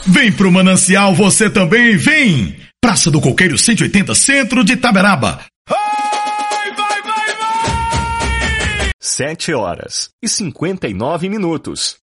Vem pro Manancial você também, vem! Praça do Coqueiro 180, centro de Itaberaba. 7h59.